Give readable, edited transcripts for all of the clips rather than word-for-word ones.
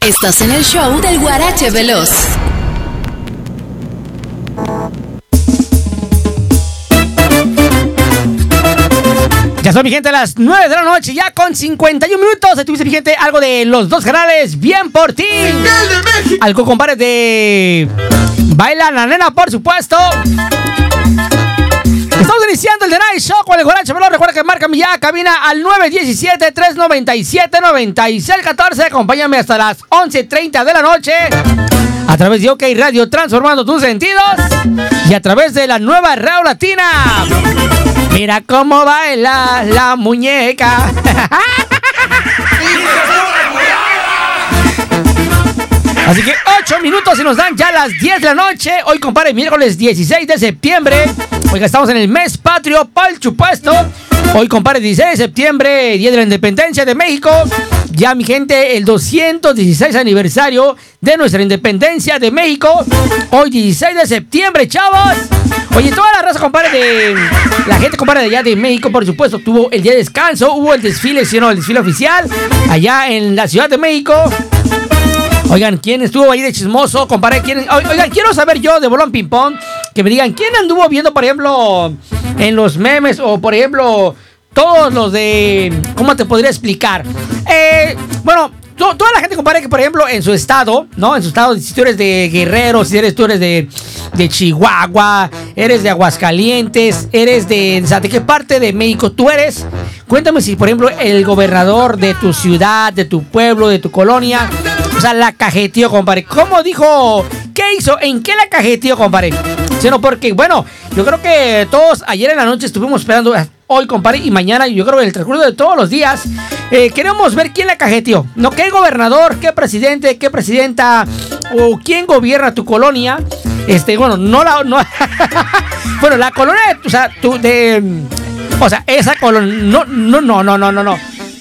Estás en el show del Guarache Veloz. Ya son, mi gente, a las 9 de la noche, ya con 51 minutos. Estuviste, mi gente, algo de los dos canales. Bien por ti. Algo, compadre, de Baila la Nena, por supuesto. Estamos iniciando el The Night Show con el Guarache Veloz. Recuerda que márcame ya, cabina al 917-397-9614. Acompáñame hasta las 11:30 de la noche a través de OK Radio, transformando tus sentidos, y a través de la nueva Radio Latina. Mira cómo baila la muñeca. Así que 8 minutos y nos dan ya las 10 de la noche. Hoy, compadre, miércoles 16 de septiembre. Oiga, estamos en el mes patrio, pa'l chupuesto. Hoy, compadre, 16 de septiembre, Día de la Independencia de México. Ya, mi gente, el 216 aniversario de nuestra independencia de México. Hoy, 16 de septiembre, chavos. Oye, toda la raza, compadre, la gente, compadre, de allá de México, por supuesto, tuvo el día de descanso. Hubo el desfile, ¿sí o no? El desfile oficial allá en la Ciudad de México. Oigan, ¿quién estuvo ahí de chismoso, compadre? Oigan, quiero saber yo de Bolón Ping Pong, que me digan, ¿quién anduvo viendo, por ejemplo, en los memes, o por ejemplo, todos los de... ¿Cómo te podría explicar? Bueno, toda la gente, compadre, que por ejemplo en su estado, ¿no? En su estado, si tú eres de Guerrero, si tú eres de Chihuahua, eres de Aguascalientes, eres de qué parte de México tú eres. Cuéntame si, por ejemplo, el gobernador de tu ciudad, de tu pueblo, de tu colonia, o sea, la cajeteó, compadre. ¿Cómo dijo? ¿Qué hizo? ¿En qué la cajeteó, compadre? Sino porque, bueno, yo creo que todos ayer en la noche estuvimos esperando hoy, compadre, y mañana, yo creo que en el transcurso de todos los días, queremos ver quién la cajeteó, ¿no? ¿Qué gobernador, qué presidente, qué presidenta, o quién gobierna tu colonia? Bueno, bueno, la colonia, esa colonia, no.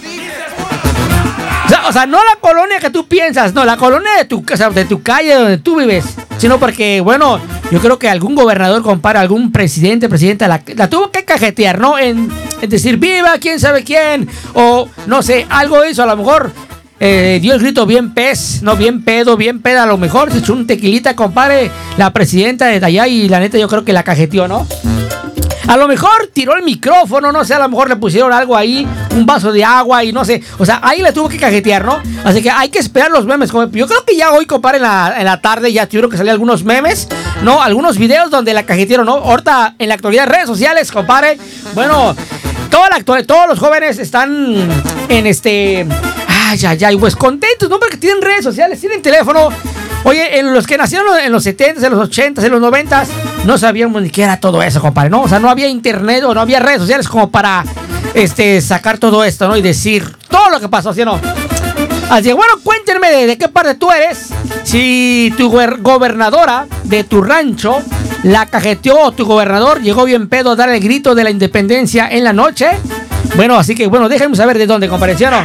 O sea, no la colonia que tú piensas, no, la colonia de tu calle donde tú vives, sino porque, bueno, yo creo que algún gobernador, compadre, algún presidenta la tuvo que cajetear, ¿no? En decir, viva quién sabe quién, o no sé, algo hizo, a lo mejor dio el grito bien pez, no, bien pedo, bien peda, a lo mejor se echó un tequilita, compadre, la presidenta de allá, y la neta yo creo que la cajeteó, ¿no? A lo mejor tiró el micrófono, no sé, a lo mejor le pusieron algo ahí, un vaso de agua y no sé. O sea, ahí le tuvo que cajetear, ¿no? Así que hay que esperar los memes. Yo creo que ya hoy, compadre, en la tarde ya tuvieron que salir algunos memes, ¿no? Algunos videos donde la cajetearon, ¿no? Ahorita, en la actualidad, redes sociales, compadre. Bueno, todos los jóvenes están en pues contentos, ¿no? Porque tienen redes sociales, tienen teléfono. Oye, en los que nacieron en los 70s, en los 80s, en los 90s, no sabíamos ni qué era todo eso, compadre, ¿no? O sea, no había internet o no había redes sociales como para sacar todo esto, ¿no? Y decir todo lo que pasó, ¿sí o no? Así que, bueno, cuéntenme de qué parte tú eres. Si tu gobernadora de tu rancho la cajeteó, o tu gobernador llegó bien pedo a dar el grito de la independencia en la noche. Bueno, así que, bueno, déjenme saber de dónde, compadre, ¿sí o no?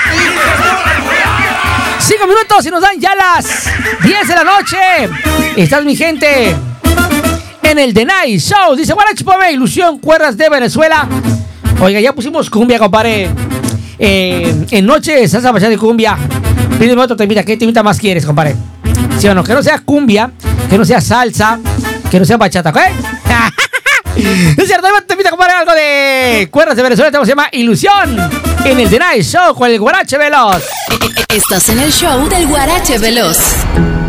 5 minutos y nos dan ya las 10 de la noche. Estás, mi gente, en el The Night Show. Dice, Guarache, ponme ilusión, cuerdas de Venezuela. Oiga, ya pusimos cumbia, compadre. En noche, salsa, bachata y cumbia. Pídeme otro temita. ¿Qué temita más quieres, compadre? ¿Sí o no? Que no sea cumbia, que no sea salsa, que no sea bachata, ¿ok? Es cierto, te invito a comprar algo de cuerdas de Venezuela. Se llama Ilusión en el The Night Show con el Guarache Veloz. Estás en el show del Guarache Veloz.